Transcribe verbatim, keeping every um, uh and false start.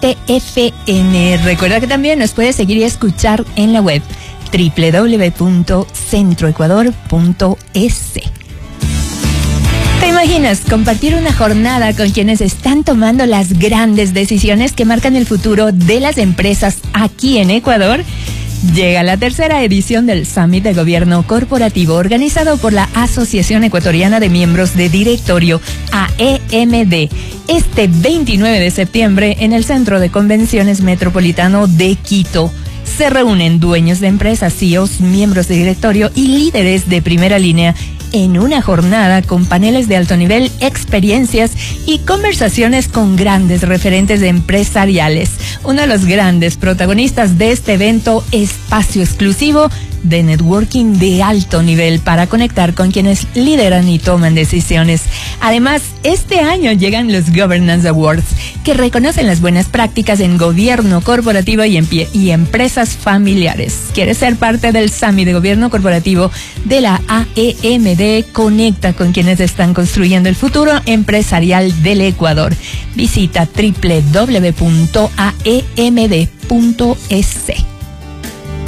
siete F M. Recuerda que también nos puedes seguir y escuchar en la web doble u doble u doble u punto centro ecuador punto es. ¿Te imaginas compartir una jornada con quienes están tomando las grandes decisiones que marcan el futuro de las empresas aquí en Ecuador? Llega la tercera edición del Summit de Gobierno Corporativo organizado por la Asociación Ecuatoriana de Miembros de Directorio, A E M D, este veintinueve de septiembre en el Centro de Convenciones Metropolitano de Quito. Se reúnen dueños de empresas, C E Os, miembros de directorio y líderes de primera línea en una jornada con paneles de alto nivel, experiencias y conversaciones con grandes referentes empresariales. Uno de los grandes protagonistas de este evento, espacio exclusivo de networking de alto nivel para conectar con quienes lideran y toman decisiones. Además, este año llegan los Governance Awards, que reconocen las buenas prácticas en gobierno corporativo y, en pie, y empresas familiares. ¿Quieres ser parte del Summit de Gobierno Corporativo de la A E M D? Conecta con quienes están construyendo el futuro empresarial del Ecuador. Visita doble u doble u doble u punto a e m d punto es.